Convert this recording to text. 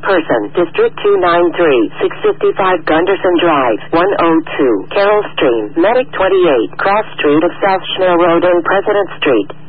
person, District 293, 655 Gunderson Drive, 102, Carroll Stream, Medic 28, Cross Street of South Schnell Road and President Street.